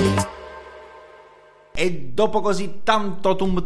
E dopo così tanto tunz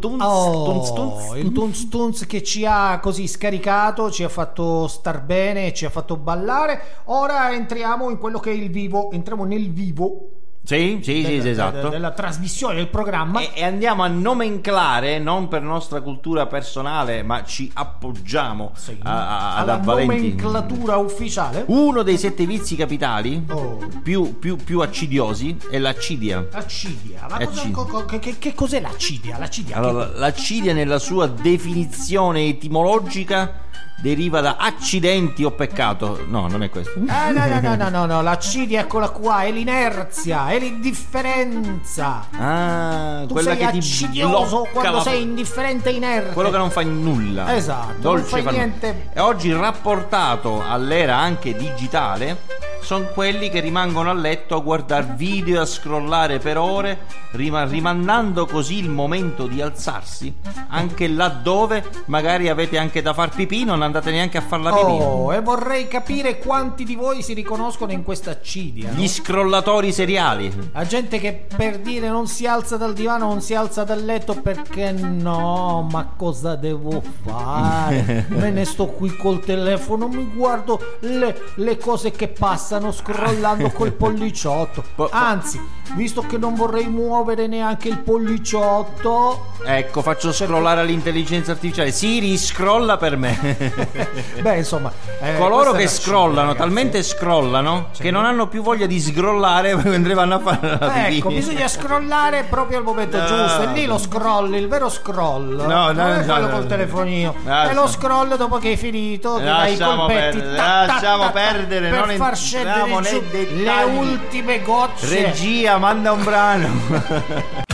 il tunz che ci ha così scaricato, ci ha fatto star bene, ci ha fatto ballare, ora entriamo in quello che è il vivo, entriamo nel vivo. Sì, esatto. Della trasmissione, del programma. E andiamo a nomenclare, non per nostra cultura personale, ma ci appoggiamo ad alla Valentino. nomenclatura ufficiale. Uno dei 7 vizi capitali più accidiosi è l'accidia. L'accidia. Che cos'è l'accidia? Allora, l'accidia nella sua definizione etimologica deriva da accidenti o peccato. No, non è questo. No, l'accidia, eccola qua, è l'inerzia, è l'indifferenza. Tu quella sei che accidioso ti quando sei indifferente e inerte. Quello che non fa nulla. Esatto, Dolce non fai niente. E oggi, rapportato all'era anche digitale, sono quelli che rimangono a letto a guardare video e a scrollare per ore, rimandando così il momento di alzarsi, anche laddove magari avete anche da far pipì, non andate neanche a far la pipì. E vorrei capire quanti di voi si riconoscono in questa accidia, no? Gli scrollatori seriali. La gente che, per dire, non si alza dal divano, non si alza dal letto perché no, ma cosa devo fare? Me ne sto qui col telefono, mi guardo le cose che passano scrollando col polliciotto. Anzi, visto che non vorrei muovere neanche il polliciotto, ecco, faccio scrollare all'intelligenza artificiale. Siri, scrolla per me. Beh, insomma, coloro che scrollano, talmente scrollano che non hanno più voglia di scrollare mentre vanno a fare la pipì. Ecco, bisogna scrollare proprio al momento giusto. E lì lo scroll, il vero scroll, non è quello col telefonino. È lo scroll dopo che hai finito, ti dai i colpetti, lasciamo perdere, per non far scendere giù le ultime gocce. Regia, manda un brano.